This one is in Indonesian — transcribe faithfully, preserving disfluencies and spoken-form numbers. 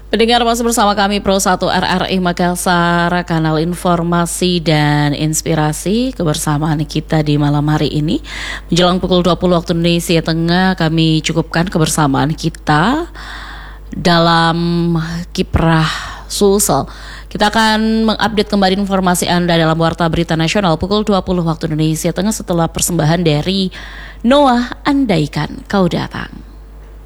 Pendengar masih bersama kami Pro satu R R I Makassar, kanal informasi dan inspirasi. Kebersamaan kita di malam hari ini menjelang pukul dua puluh waktu Indonesia Tengah, kami cukupkan kebersamaan kita dalam Kiprah Sulsel. Kita akan mengupdate kembali informasi Anda dalam Warta Berita Nasional pukul dua puluh waktu Indonesia Tengah setelah persembahan dari Noah Andaikan Kau Datang.